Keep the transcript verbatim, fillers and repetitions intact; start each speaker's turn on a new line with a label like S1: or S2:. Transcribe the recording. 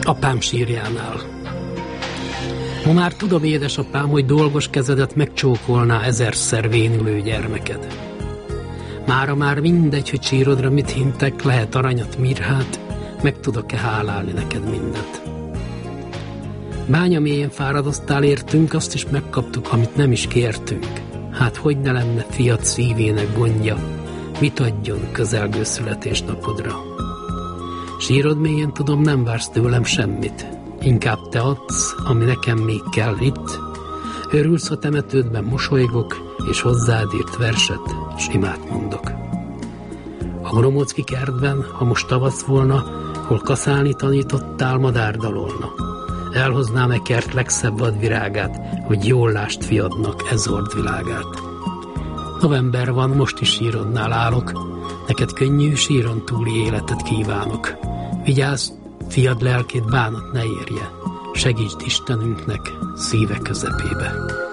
S1: apám sírjánál. Ma már tudom, édesapám, hogy dolgos kezedet megcsókolná ezerszer vénülő gyermeked. Mára már mindegy, hogy sírodra mit hintek, lehet aranyat, mirhát, meg tudok-e hálálni neked mindet. Bánya mélyen fáradoztál értünk, azt is megkaptuk, amit nem is kértünk. Hát hogy ne lenne fiad szívének gondja, mit adjon közelgő születésnapodra. Sírod mélyen tudom, nem vársz tőlem semmit, inkább te adsz, ami nekem még kell itt. Örülsz, ha temetődben mosolygok, és hozzád írt verset, s imát mondok. A Gromocki kertben, ha most tavasz volna, hol kaszálni tanítottál, madár dalolna. Elhoznám-e kert legszebb vadvirágát, hogy jól lást fiadnak ezord világát. November van, most is sírodnál állok, neked könnyű síron túli életet kívánok. Vigyázz, fiad lelkét bánat ne érje, segítsd Istenünknek szíve közepébe.